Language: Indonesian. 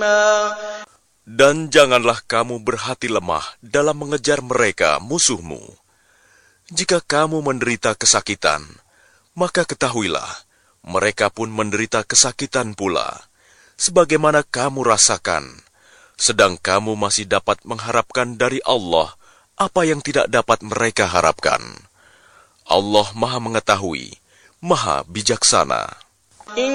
Dan janganlah kamu berhati lemah dalam mengejar mereka, musuhmu. Jika kamu menderita kesakitan, maka ketahuilah, mereka pun menderita kesakitan pula, sebagaimana kamu rasakan, sedang kamu masih dapat mengharapkan dari Allah apa yang tidak dapat mereka harapkan. Allah Maha Mengetahui, Maha Bijaksana.